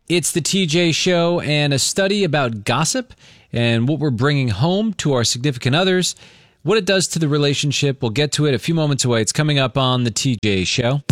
It's the TJ Show, and a study about gossip and what we're bringing home to our significant others, what it does to the relationship. We'll get to it a few moments away. It's coming up on the TJ Show.